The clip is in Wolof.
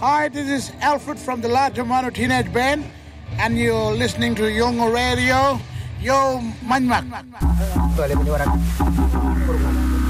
Hi, this is Alfred from the La Germano Teenage Band, and you're listening to Yongo Radio. Yo, Manmak.